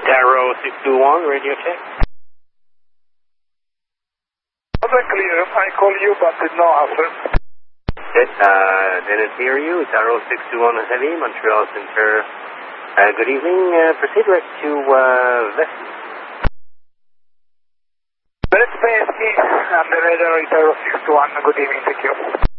Arrow 621, radio check. Other clear, I call you but no answer. Didn't hear you. It's Arrow 621 Heavy, Montreal Center. Good evening. Proceed direct to Vesey. Let's pay ST, and the radar is Arrow 621. Good evening, thank you.